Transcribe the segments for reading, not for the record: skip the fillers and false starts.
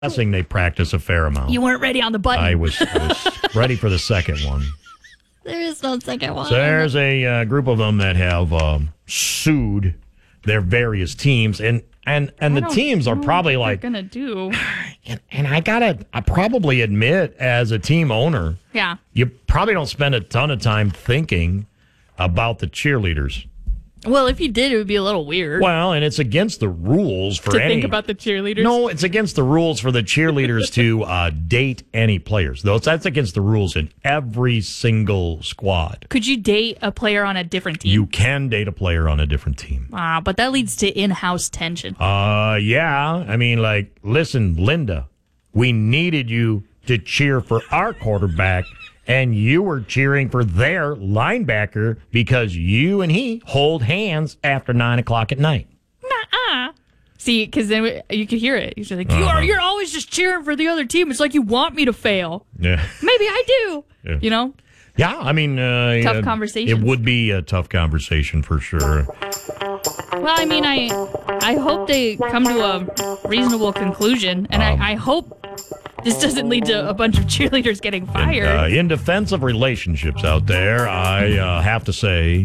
guessing they practice a fair amount. You weren't ready on the button. I was ready for the second one. There is no second one. So there's a group of them that have sued their various teams, and the teams are probably like gonna do. And I probably admit, as a team owner, Yeah, you probably don't spend a ton of time thinking about the cheerleaders. well, if you did, it would be a little weird. Well, and it's against the rules for to any. think about the cheerleaders. No, it's against the rules for the cheerleaders to date any players. That's against the rules in every single squad. Could you date a player on a different team? You can date a player on a different team. But that leads to in-house tension. Yeah. I mean, like, listen, Linda, we needed you to cheer for our quarterback, and you were cheering for their linebacker because you and he hold hands after 9 o'clock at night. Nuh-uh. See, because then you could hear it. You're like, you're always just cheering for the other team. It's like you want me to fail. Yeah. Maybe I do. Yeah. You know? Yeah, I mean... tough conversation. It would be a tough conversation for sure. Well, I mean, I hope they come to a reasonable conclusion, and I hope this doesn't lead to a bunch of cheerleaders getting fired. And, in defense of relationships out there, I have to say...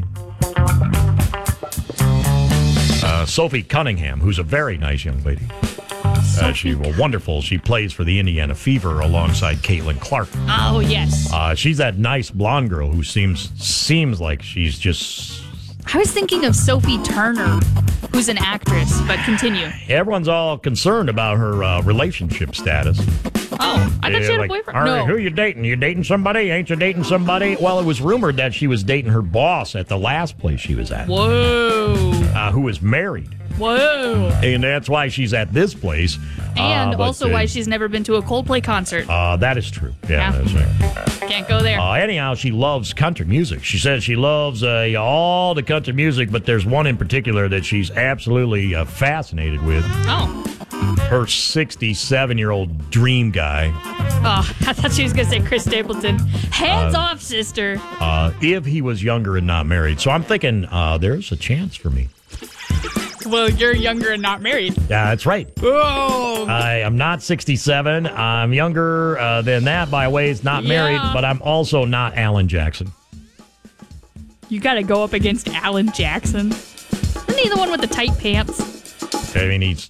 Sophie Cunningham, who's a very nice young lady. She's wonderful. She plays for the Indiana Fever alongside Caitlin Clark. Oh, yes. She's that nice blonde girl who seems like she's just... I was thinking of Sophie Turner, who's an actress, but continue. Everyone's all concerned about her relationship status. Oh, I thought she had a boyfriend. No. Who are you dating? You dating somebody? Ain't you dating somebody? Well, it was rumored that she was dating her boss at the last place she was at. Whoa. Who was married. Whoa. And that's why she's at this place. And also why she's never been to a Coldplay concert. That is true. Yeah. That's right. Can't go there. Anyhow, she loves country music. She says she loves all the country music, but there's one in particular that she's absolutely fascinated with. Oh. Her 67-year-old dream guy. Oh, I thought she was going to say Chris Stapleton. Hands off, sister. If he was younger and not married. So I'm thinking there's a chance for me. Well, you're younger and not married. Yeah, that's right. Oh. I am not 67. I'm younger than that by a ways, not married, but I'm also not Alan Jackson. You got to go up against Alan Jackson. Isn't he the one with the tight pants? I mean, he's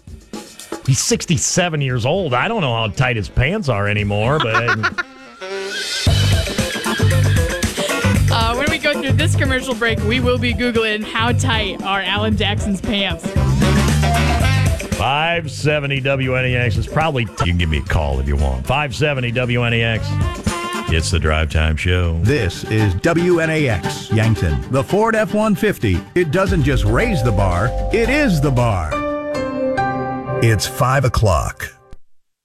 67 years old. I don't know how tight his pants are anymore, but... When we go through this commercial break, we will be Googling how tight are Alan Jackson's pants. 570 WNEX is probably... You can give me a call if you want. 570 WNEX. It's the Drive Time Show. This is WNAX, Yankton. The Ford F-150. It doesn't just raise the bar, it is the bar. It's 5 o'clock.